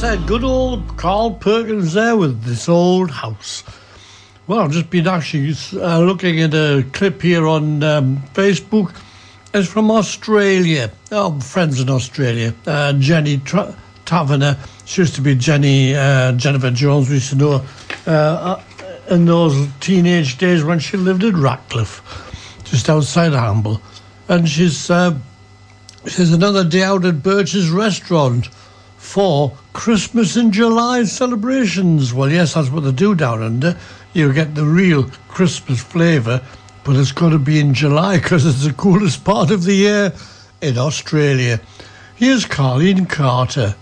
Good old Carl Perkins there with This Old House. Well, I've just been actually looking at a clip here on Facebook. It's from Australia. Oh, friends in Australia. Jenny Taverner. She used to be Jennifer Jones. We used to know her in those teenage days when she lived in Ratcliffe, just outside Hamble. And she's another day out at Birch's restaurant for Christmas in July celebrations. Well, yes, that's what they do down under. You get the real Christmas flavour, but it's got to be in July because it's the coolest part of the year in Australia. Here's Carleen Carter.